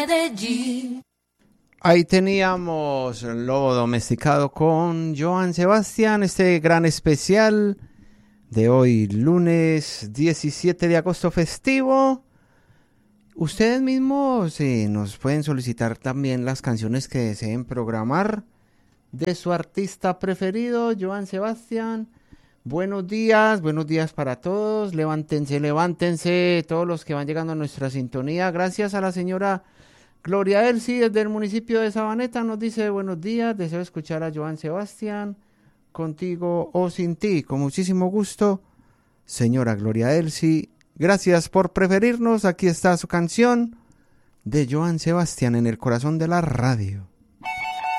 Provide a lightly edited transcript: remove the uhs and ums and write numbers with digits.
Medellín. Ahí teníamos el Lobo Domesticado con Joan Sebastián, este gran especial de hoy, lunes 17 de agosto festivo. Ustedes mismos nos pueden solicitar también las canciones que deseen programar de su artista preferido, Joan Sebastián. Buenos días para todos. Levántense todos los que van llegando a nuestra sintonía. Gracias a la señora Gloria Elsi desde el municipio de Sabaneta. Nos dice buenos días, deseo escuchar a Joan Sebastián, contigo o sin ti. Con muchísimo gusto, señora Gloria Elsi. Gracias por preferirnos. Aquí está su canción de Joan Sebastián en el corazón de la radio.